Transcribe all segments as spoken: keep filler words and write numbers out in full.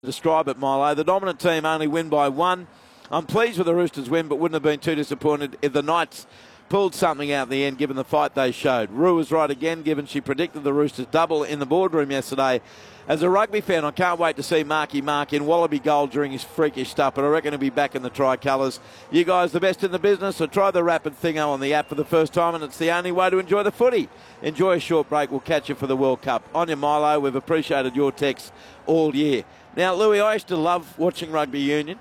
describe it, Milo. The dominant team only win by one. I'm pleased with the Roosters' win, but wouldn't have been too disappointed if the Knights pulled something out in the end, given the fight they showed. Rue was right again, given she predicted the Roosters double in the boardroom yesterday. As a rugby fan, I can't wait to see Marky Mark in Wallaby gold during his freakish stuff, but I reckon he'll be back in the tricolours. You guys the best in the business, so try the Rapid Thingo on the app for the first time, and it's the only way to enjoy the footy. Enjoy a short break. We'll catch you for the World Cup. On your Milo, we've appreciated your texts all year. Now, Louis, I used to love watching rugby union.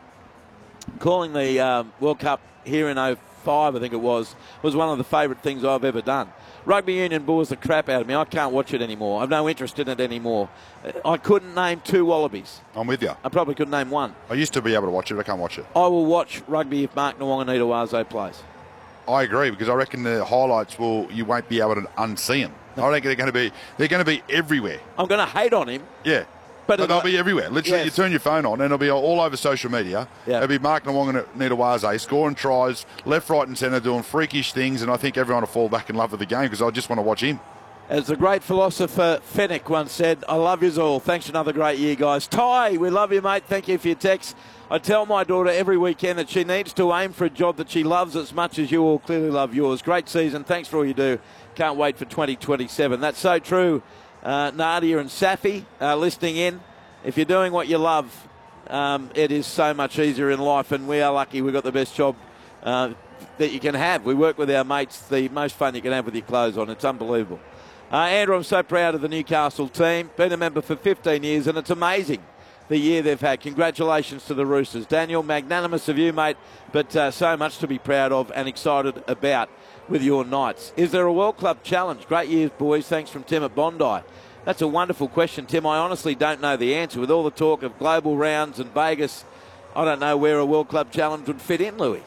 Calling the um, World Cup here in oh five, I think it was, was one of the favourite things I've ever done. Rugby union bores the crap out of me. I can't watch it anymore. I've no interest in it anymore. I couldn't name two Wallabies. I'm with you. I probably couldn't name one. I used to be able to watch it. I can't watch it. I will watch rugby if Mark Nawaqanitawaso plays. I agree, because I reckon the highlights will you won't be able to unsee them. I reckon they're going to be they're going to be everywhere. I'm going to hate on him. Yeah. But, but they'll be everywhere. Literally, yes. You turn your phone on and it'll be all over social media. Yeah. It'll be Mark Nawaqanitawaso scoring tries, left, right and centre, doing freakish things, and I think everyone will fall back in love with the game because I just want to watch him. As the great philosopher Fennick once said, I love yous all. Thanks for another great year, guys. Ty, we love you, mate. Thank you for your text. I tell my daughter every weekend that she needs to aim for a job that she loves as much as you all clearly love yours. Great season. Thanks for all you do. Can't wait for twenty twenty-seven. That's so true. Uh, Nadia and Safi uh, listening in. If you're doing what you love, um, it is so much easier in life, and we are lucky we've got the best job uh, that you can have. We work with our mates, the most fun you can have with your clothes on. It's unbelievable. Uh, Andrew, I'm so proud of the Newcastle team. Been a member for fifteen years, and it's amazing the year they've had. Congratulations to the Roosters. Daniel, magnanimous of you, mate, but uh, so much to be proud of and excited about with your Knights. Is there a World Club challenge? Great years, boys. Thanks from Tim at Bondi. That's a wonderful question, Tim. I honestly don't know the answer. With all the talk of global rounds and Vegas, I don't know where a World Club challenge would fit in, Louis.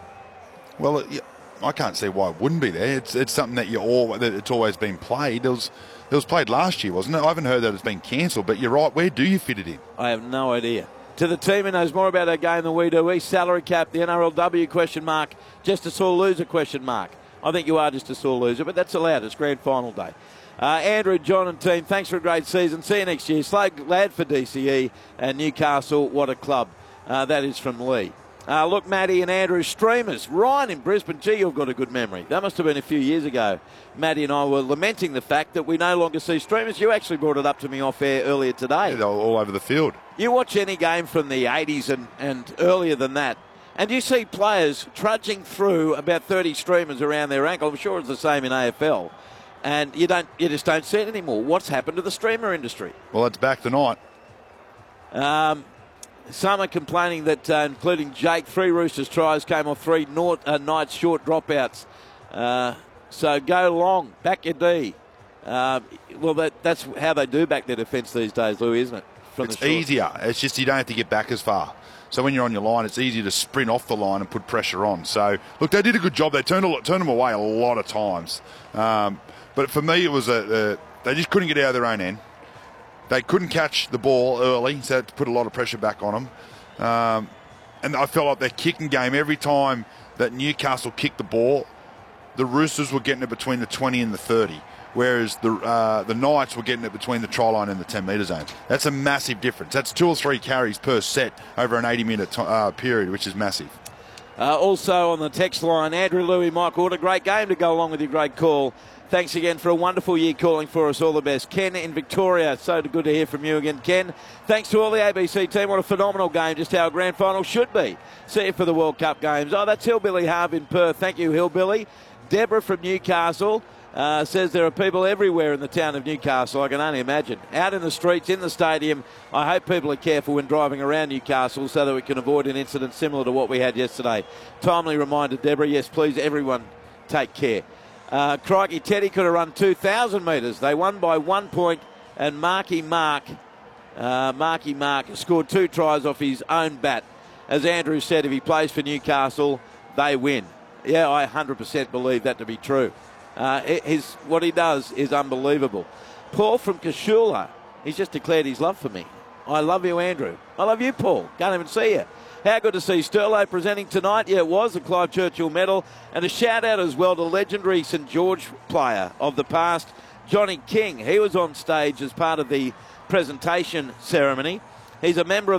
Well, it, I can't see why it wouldn't be there. It's it's something that you all that it's always been played. It was it was played last year, wasn't it? I haven't heard that it's been cancelled, but you're right. Where do you fit it in? I have no idea. To the team who knows more about our game than we do, East salary cap, the N R L W question mark, just a sore loser question mark. I think you are just a sore loser, but that's allowed. It's grand final day. Uh, Andrew, John and team, thanks for a great season. See you next year. Slow glad for D C E and Newcastle. What a club. Uh, that is from Lee. Uh, look, Maddie and Andrew, streamers. Ryan in Brisbane. Gee, you've got a good memory. That must have been a few years ago. Maddie and I were lamenting the fact that we no longer see streamers. You actually brought it up to me off air earlier today. Yeah, they're all over the field. You watch any game from the eighties and, and earlier than that, and you see players trudging through about thirty streamers around their ankle. I'm sure it's the same in A F L. And you don't, you just don't see it anymore. What's happened to the streamer industry? Well, it's back tonight. Um, some are complaining that, uh, including Jake, three Roosters tries came off three North, uh, Knights short dropouts. Uh, so go long, back your D. Uh, well, that, that's how they do back their defence these days, Louis, isn't it? From it's easier. It's just you don't have to get back as far. So when you're on your line, it's easier to sprint off the line and put pressure on. So, look, they did a good job. They turned, a, turned them away a lot of times. Um, But for me, it was a, a they just couldn't get out of their own end. They couldn't catch the ball early, so that put a lot of pressure back on them. Um, and I felt like their kicking game, every time that Newcastle kicked the ball, the Roosters were getting it between the twenty and the thirty, whereas the uh, the Knights were getting it between the try line and the ten metre zone. That's a massive difference. That's two or three carries per set over an eighty minute t- uh, period, which is massive. Uh, also on the text line, Andrew, Louis, Michael, what a great game to go along with your great call. Thanks again for a wonderful year calling for us. All the best. Ken in Victoria, so good to hear from you again, Ken. Thanks to all the A B C team. What a phenomenal game, just how a grand final should be. See you for the World Cup games. Oh, that's Hillbilly Harv in Perth. Thank you, Hillbilly. Deborah from Newcastle uh, says there are people everywhere in the town of Newcastle, I can only imagine. Out in the streets, in the stadium. I hope people are careful when driving around Newcastle so that we can avoid an incident similar to what we had yesterday. Timely reminder, Deborah. Yes, please, everyone, take care. Uh, Crikey, Teddy could have run two thousand metres. They won by one point, and Marky Mark, uh, Marky Mark scored two tries off his own bat. As Andrew said, if he plays for Newcastle, they win. Yeah, I one hundred percent believe that to be true. Uh, his, what he does is unbelievable. Paul from Kashula, he's just declared his love for me. I love you, Andrew. I love you, Paul. Can't even see you. How good to see Sterlo presenting tonight. Yeah, it was the Clive Churchill medal. And a shout-out as well to legendary St George player of the past, Johnny King. He was on stage as part of the presentation ceremony. He's a member of